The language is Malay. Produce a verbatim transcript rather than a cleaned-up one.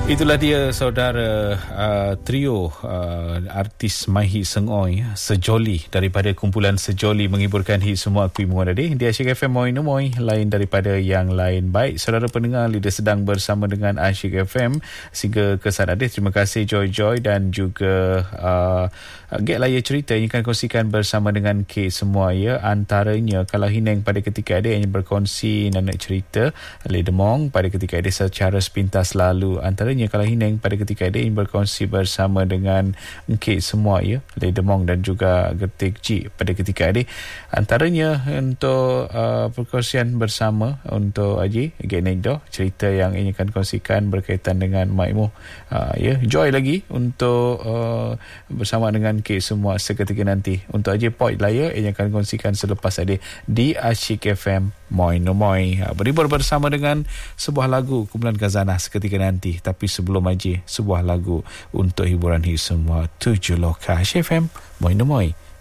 Itulah dia saudara uh, trio uh, artis Mahi Sengoi Sejoli daripada kumpulan Sejoli menghiburkan hit semua akui muat adik di Asyik F M Moi Nomoi lain daripada yang lain. Baik saudara pendengar, Lidah sedang bersama dengan Asyik F M sehingga ke saat adik. Terima kasih Joy Joy dan juga uh, Get Laya Cerita yang akan kongsikan bersama dengan K semua ya. Antaranya kalau Hineng pada ketika adik yang berkongsi nak cerita Ledemong pada ketika adik secara sepintas lalu. Antara kalau Hineng pada ketika dia ingin berkongsi bersama dengan Encik semua ya, Ledemong dan juga Getik G pada ketika dia. Antaranya untuk uh, perkongsian bersama untuk Haji Genegdo, cerita yang ingin akan kongsikan berkaitan dengan Maimu uh, ya, Joy lagi untuk uh, bersama dengan Encik semua seketika nanti. Untuk Haji Point Laya yang akan kongsikan selepas ada di Asyik F M Moi Nomoi. Berhibur bersama dengan sebuah lagu kumpulan Khazanah seketika nanti. Tapi sebelum aja sebuah lagu untuk hiburan hit semua tujuh lokasi F M Moi Nomoi.